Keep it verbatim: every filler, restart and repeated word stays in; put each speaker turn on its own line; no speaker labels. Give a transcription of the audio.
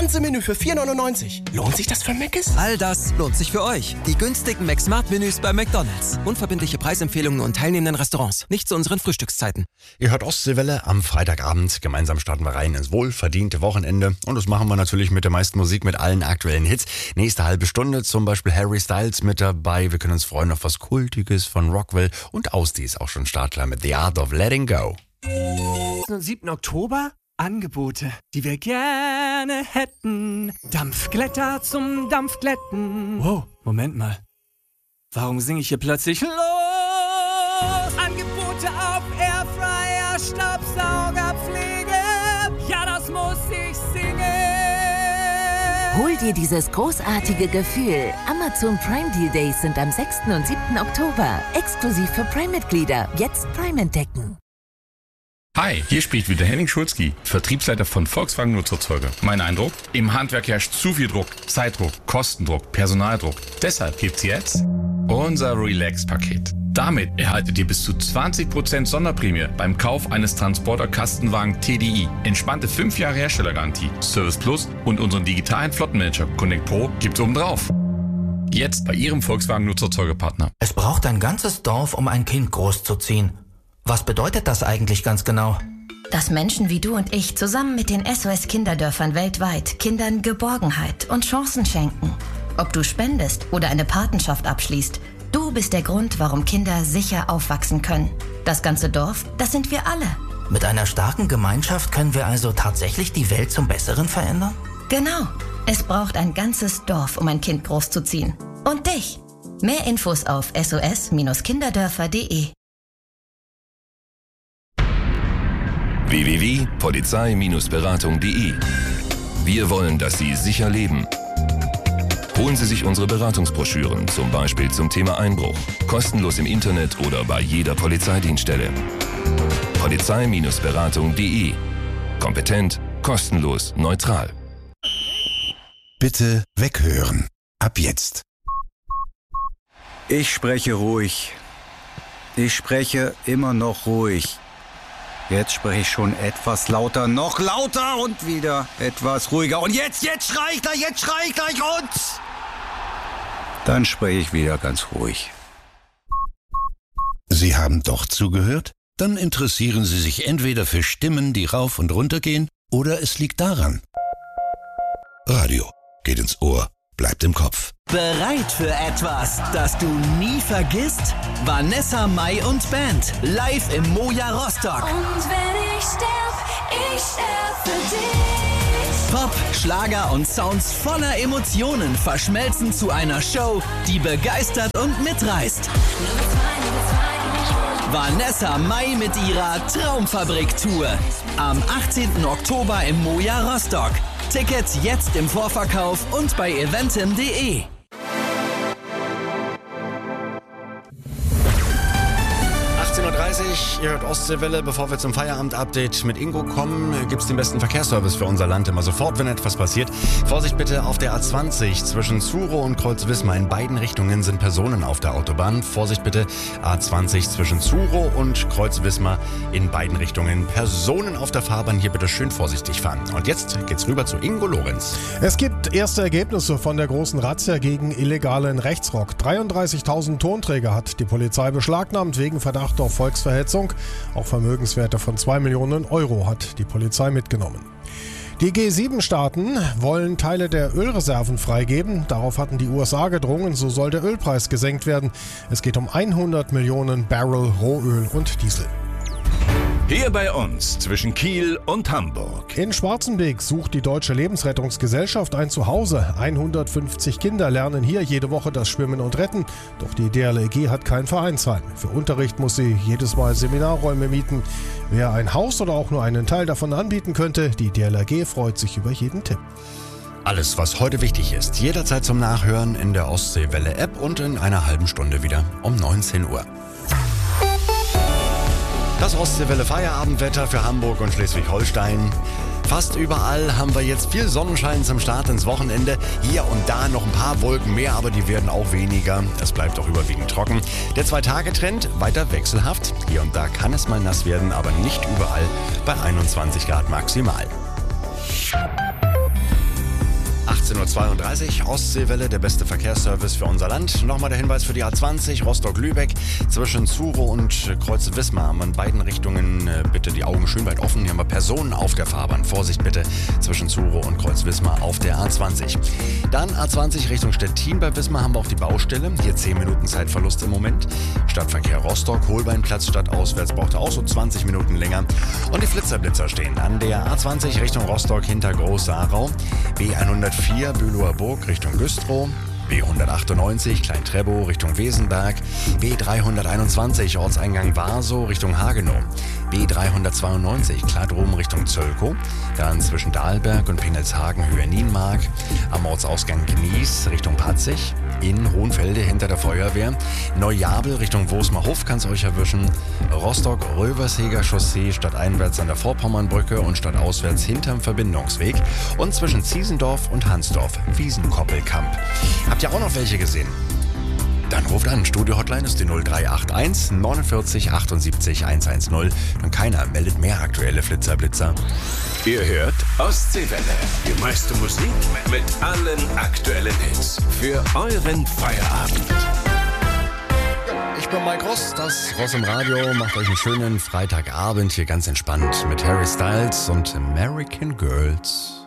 ganze Menü für vier neunundneunzig. Lohnt sich das für Mc's?
All das lohnt sich für euch. Die günstigen McSmart-Menüs bei McDonald's. Unverbindliche Preisempfehlungen und teilnehmenden Restaurants. Nicht zu unseren Frühstückszeiten.
Ihr hört Ostseewelle am Freitagabend. Gemeinsam starten wir rein ins wohlverdiente Wochenende. Und das machen wir natürlich mit der meisten Musik, mit allen aktuellen Hits. Nächste halbe Stunde zum Beispiel Harry Styles mit dabei. Wir können uns freuen auf was Kultiges von Rockwell. Und Austi ist auch schon startklar mit The Art of Letting Go.
Am siebten Oktober Angebote, die wir gerne hätten. Dampfglätter zum Dampfglätten. Wow, Moment mal. Warum singe ich hier plötzlich los? Angebote auf Airfryer, Staubsaugerpflege. Ja, das muss ich singen.
Hol dir dieses großartige Gefühl. Amazon Prime Deal Days sind am sechsten und siebten Oktober. Exklusiv für Prime-Mitglieder. Jetzt Prime entdecken.
Hi, hier spricht wieder Henning Schulzki, Vertriebsleiter von Volkswagen Nutzerzeuger. Mein Eindruck? Im Handwerk herrscht zu viel Druck, Zeitdruck, Kostendruck, Personaldruck. Deshalb gibt's jetzt unser Relax-Paket. Damit erhaltet ihr bis zu zwanzig Prozent Sonderprämie beim Kauf eines Transporter-Kastenwagen T D I. Entspannte fünf Jahre Herstellergarantie, Service Plus und unseren digitalen Flottenmanager Connect Pro gibt's obendrauf. Jetzt bei Ihrem Volkswagen Nutzerzeugerpartner.
Es braucht ein ganzes Dorf, um ein Kind großzuziehen. Was bedeutet das eigentlich ganz genau?
Dass Menschen wie du und ich zusammen mit den S O S-Kinderdörfern weltweit Kindern Geborgenheit und Chancen schenken. Ob du spendest oder eine Patenschaft abschließt, du bist der Grund, warum Kinder sicher aufwachsen können. Das ganze Dorf, das sind wir alle.
Mit einer starken Gemeinschaft können wir also tatsächlich die Welt zum Besseren verändern?
Genau. Es braucht ein ganzes Dorf, um ein Kind großzuziehen. Und dich. Mehr Infos auf S O S Kinderdörfer punkt de.
w w w punkt polizei Beratung punkt de. Wir wollen, dass Sie sicher leben. Holen Sie sich unsere Beratungsbroschüren, zum Beispiel zum Thema Einbruch. Kostenlos im Internet oder bei jeder Polizeidienststelle. polizei Beratung punkt de. Kompetent, kostenlos, neutral.
Bitte weghören. Ab jetzt.
Ich spreche ruhig. Ich spreche immer noch ruhig. Jetzt spreche ich schon etwas lauter, noch lauter und wieder etwas ruhiger. Und jetzt, jetzt schrei ich gleich, jetzt schrei ich gleich und... Dann spreche ich wieder ganz ruhig.
Sie haben doch zugehört? Dann interessieren Sie sich entweder für Stimmen, die rauf und runter gehen, oder es liegt daran. Radio geht ins Ohr, bleibt im Kopf.
Bereit für etwas, das du nie vergisst? Vanessa Mai und Band, live im Moja Rostock.
Und wenn ich sterb, ich sterb für dich.
Pop, Schlager und Sounds voller Emotionen verschmelzen zu einer Show, die begeistert und mitreißt. Vanessa Mai mit ihrer Traumfabrik-Tour. Am achtzehnten Oktober im Moja Rostock. Tickets jetzt im Vorverkauf und bei eventim punkt de.
achtzehn Uhr dreißig, ihr hört Ostseewelle. Bevor wir zum Feierabend-Update mit Ingo kommen, gibt es den besten Verkehrsservice für unser Land immer sofort, wenn etwas passiert. Vorsicht bitte auf der A zwanzig zwischen Zuro und Kreuzwismar. In beiden Richtungen sind Personen auf der Autobahn. Vorsicht bitte, A zwanzig zwischen Zuro und Kreuzwismar. In beiden Richtungen Personen auf der Fahrbahn. Hier bitte schön vorsichtig fahren. Und jetzt geht's rüber zu Ingo Lorenz.
Es gibt erste Ergebnisse von der großen Razzia gegen illegalen Rechtsrock. dreiunddreißigtausend Tonträger hat die Polizei beschlagnahmt wegen Verdacht auf Volksverhetzung. Auch Vermögenswerte von zwei Millionen Euro hat die Polizei mitgenommen. Die G sieben Staaten wollen Teile der Ölreserven freigeben. Darauf hatten die U S A gedrungen, so soll der Ölpreis gesenkt werden. Es geht um hundert Millionen Barrel Rohöl und Diesel.
Hier bei uns zwischen Kiel und Hamburg.
In Schwarzenbeek sucht die Deutsche Lebensrettungsgesellschaft ein Zuhause. hundertfünfzig Kinder lernen hier jede Woche das Schwimmen und Retten. Doch die D L R G hat kein Vereinsheim. Für Unterricht muss sie jedes Mal Seminarräume mieten. Wer ein Haus oder auch nur einen Teil davon anbieten könnte, die D L R G freut sich über jeden Tipp.
Alles, was heute wichtig ist, jederzeit zum Nachhören in der Ostseewelle-App und in einer halben Stunde wieder um neunzehn Uhr. Das Ostseewelle-Feierabendwetter für Hamburg und Schleswig-Holstein. Fast überall haben wir jetzt viel Sonnenschein zum Start ins Wochenende. Hier und da noch ein paar Wolken mehr, aber die werden auch weniger. Es bleibt auch überwiegend trocken. Der Zwei-Tage-Trend weiter wechselhaft. Hier und da kann es mal nass werden, aber nicht überall bei einundzwanzig Grad maximal. achtzehn Uhr zweiunddreißig, Ostseewelle, der beste Verkehrsservice für unser Land. Nochmal der Hinweis für die A zwanzig, Rostock-Lübeck. Zwischen Zuro und Kreuz Wismar haben wir in beiden Richtungen äh, bitte die Augen schön weit offen. Hier haben wir Personen auf der Fahrbahn. Vorsicht bitte zwischen Zuro und Kreuz Wismar auf der A zwanzig. Dann A zwanzig Richtung Stettin bei Wismar haben wir auch die Baustelle. Hier zehn Minuten Zeitverlust im Moment. Stadtverkehr Rostock, Holbeinplatz stadtauswärts braucht er auch so zwanzig Minuten länger. Und die Flitzerblitzer stehen an der A zwanzig Richtung Rostock hinter Groß-Sarau. B hundertvier Bülower Burg Richtung Güstrow. B hundertachtundneunzig Klein-Trebow Richtung Wesenberg, B dreihunderteinundzwanzig Ortseingang Warsow Richtung Hagenow, B dreihundertzweiundneunzig Kladrum Richtung Zölkow, dann zwischen Dahlberg und Pingelshagen Höhe Nienmark, am Ortsausgang Gnies Richtung Patzig, in Hohenfelde hinter der Feuerwehr, Neujabel Richtung Wosmerhof kann es euch erwischen, Rostock-Röversheger Chaussee stadteinwärts an der Vorpommernbrücke und stadtauswärts hinterm Verbindungsweg und zwischen Ziesendorf und Hansdorf Wiesenkoppelkamp. Habt ihr auch noch welche gesehen? Dann ruft an. Studio-Hotline ist die null drei acht eins neunundvierzig achtundsiebzig hundertzehn. Und keiner meldet mehr aktuelle Flitzerblitzer.
Ihr hört Ostseewelle. Die meiste Musik mit allen aktuellen Hits. Für euren Feierabend.
Ich bin Mike Ross, das Ross im Radio. Macht euch einen schönen Freitagabend hier ganz entspannt mit Harry Styles und American Girls.